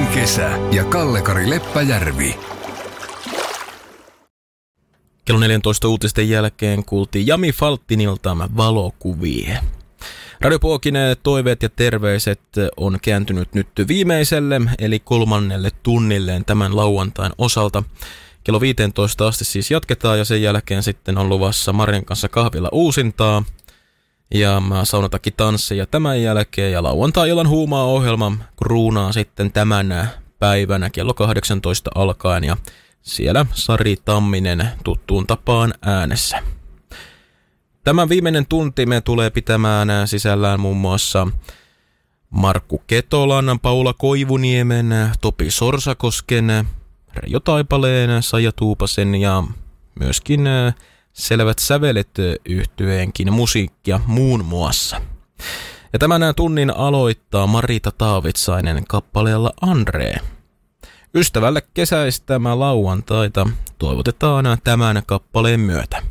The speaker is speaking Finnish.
kesä ja Kalle-Kari Leppäjärvi. Kello 14 uutisten jälkeen kuultiin Jami Falttinilta valokuvia. Radio Puokin toiveet ja terveiset on kääntynyt nyt viimeiselle, eli 3. tunnilleen tämän lauantain osalta. Kello 15 asti siis jatketaan ja sen jälkeen sitten on luvassa Marjan kanssa kahvilla uusintaa. Ja saunatakki tansseja tämän jälkeen ja lauantai-illan huumaa-ohjelma kruunaa sitten tämän päivänä kello 18 alkaen ja siellä Sari Tamminen tuttuun tapaan äänessä. Tämän viimeinen tunti me tulee pitämään sisällään muun muassa Markku Ketolan, Paula Koivuniemen, Topi Sorsakosken, Reijo Taipaleen, Saija Tuupasen ja myöskin Selvät sävelet -yhtyeenkin musiikkia muun muassa. Ja tämän tunnin aloittaa Marita Taavitsainen kappaleella Andre. Ystävälle kesäistä lauantaita toivotetaan tämän kappaleen myötä.